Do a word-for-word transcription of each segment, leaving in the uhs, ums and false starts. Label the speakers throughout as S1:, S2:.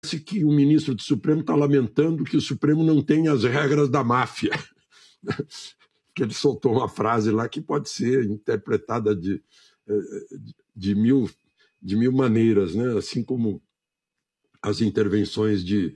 S1: que o ministro do Supremo está lamentando que o Supremo não tem as regras da máfia. Que ele soltou uma frase lá que pode ser interpretada de, de, mil, de mil maneiras, né? Assim como as intervenções de,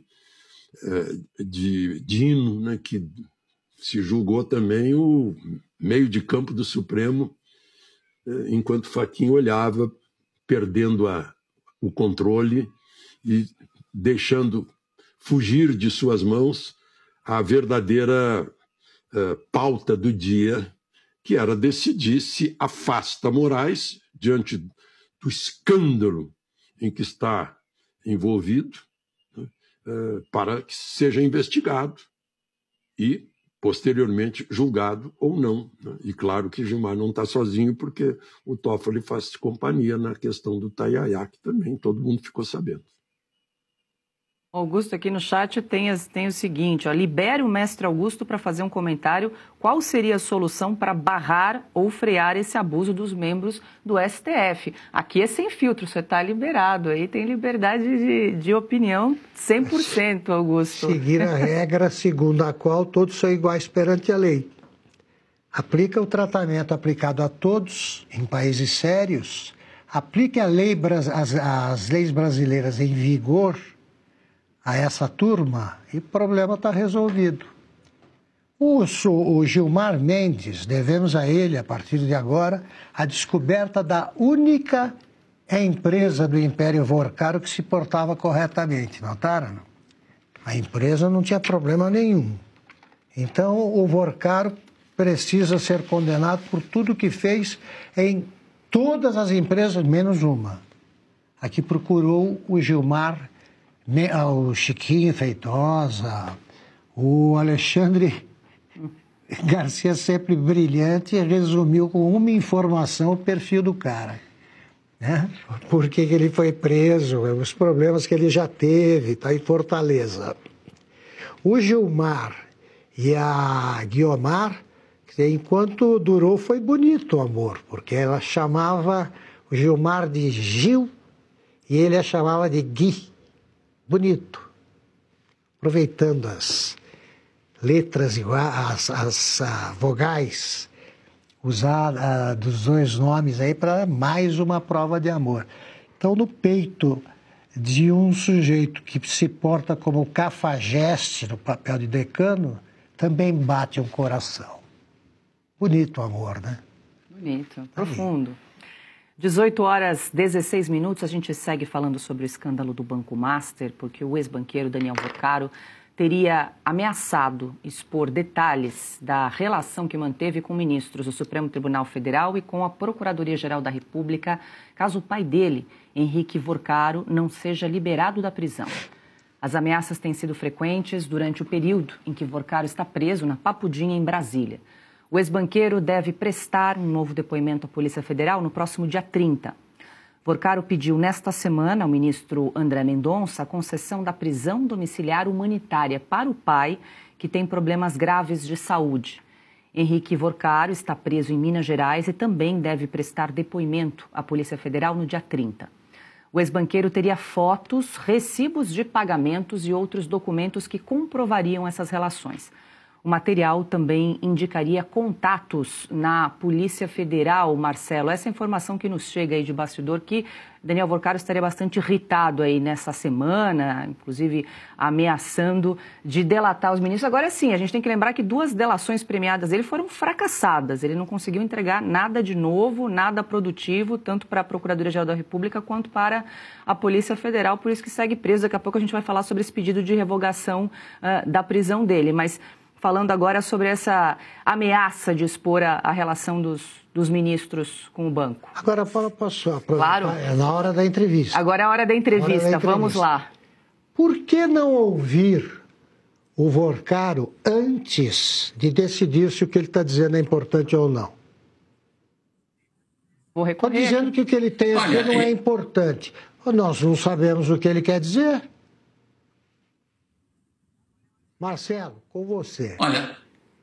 S1: de Dino, né? Que se julgou também o meio de campo do Supremo, enquanto Fachin olhava, perdendo a, o controle e deixando fugir de suas mãos a verdadeira uh, pauta do dia, que era decidir se afasta Moraes, diante do escândalo em que está envolvido, né, uh, para que seja investigado e, posteriormente, julgado ou não. Né? E claro que Gilmar não está sozinho, porque o Toffoli faz companhia na questão do Itamaraty, que também todo mundo ficou sabendo.
S2: Augusto, aqui no chat tem, tem o seguinte, ó, libere o mestre Augusto para fazer um comentário. Qual seria a solução para barrar ou frear esse abuso dos membros do S T F? Aqui é sem filtro, você está liberado, aí tem liberdade de, de opinião cem por cento, Augusto.
S3: Seguir a regra segundo a qual todos são iguais perante a lei. Aplica o tratamento aplicado a todos em países sérios, aplique a lei, as, as leis brasileiras em vigor a essa turma e o problema está resolvido. O, o Gilmar Mendes, devemos a ele, a partir de agora, a descoberta da única empresa do Império Vorcaro que se portava corretamente. Notaram? A empresa não tinha problema nenhum. Então, o Vorcaro precisa ser condenado por tudo que fez em todas as empresas, menos uma. Aqui procurou o Gilmar, o Chiquinho Feitosa, o Alexandre Garcia, sempre brilhante, resumiu com uma informação o perfil do cara. Né? Por que que ele foi preso, os problemas que ele já teve, está em Fortaleza. O Gilmar e a Guiomar, enquanto durou, foi bonito o amor, porque ela chamava o Gilmar de Gil e ele a chamava de Gui. Bonito. Aproveitando as letras iguais, as, as uh, vogais usar uh, dos dois nomes aí para mais uma prova de amor. Então, no peito de um sujeito que se porta como cafajeste no papel de decano, também bate um coração. Bonito o amor, né?
S2: Bonito, profundo. dezoito horas e dezesseis minutos, a gente segue falando sobre o escândalo do Banco Master, porque o ex-banqueiro Daniel Vorcaro teria ameaçado expor detalhes da relação que manteve com ministros do Supremo Tribunal Federal e com a Procuradoria-Geral da República, caso o pai dele, Henrique Vorcaro, não seja liberado da prisão. As ameaças têm sido frequentes durante o período em que Vorcaro está preso na Papudinha, em Brasília. O ex-banqueiro deve prestar um novo depoimento à Polícia Federal no próximo dia trinta. Vorcaro pediu nesta semana ao ministro André Mendonça a concessão da prisão domiciliar humanitária para o pai, que tem problemas graves de saúde. Henrique Vorcaro está preso em Minas Gerais e também deve prestar depoimento à Polícia Federal no dia trinta. O ex-banqueiro teria fotos, recibos de pagamentos e outros documentos que comprovariam essas relações. O material também indicaria contatos na Polícia Federal, Marcelo. Essa informação que nos chega aí de bastidor, que Daniel Vorcaro estaria bastante irritado aí nessa semana, inclusive ameaçando de delatar os ministros. Agora sim, a gente tem que lembrar que duas delações premiadas dele foram fracassadas. Ele não conseguiu entregar nada de novo, nada produtivo, tanto para a Procuradoria-Geral da República quanto para a Polícia Federal, por isso que segue preso. Daqui a pouco a gente vai falar sobre esse pedido de revogação uh, da prisão dele, mas falando agora sobre essa ameaça de expor a, a relação dos, dos ministros com o banco.
S3: Agora, Paula, posso aproveitar?
S2: Claro.
S3: É na hora da entrevista.
S2: Agora é a hora da entrevista, hora da entrevista. Vamos lá.
S3: Por que não ouvir o Vorcaro antes de decidir se o que ele está dizendo é importante ou não?
S2: Vou recorrer.
S3: Estou dizendo que o que ele tem aqui não é importante. Nós não sabemos o que ele quer dizer. Marcelo, com você.
S4: Olha,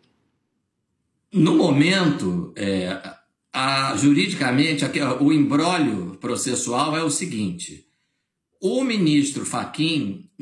S4: no momento, é, a, juridicamente, aqui, ó, o imbróglio processual é o seguinte. o ministro Fachin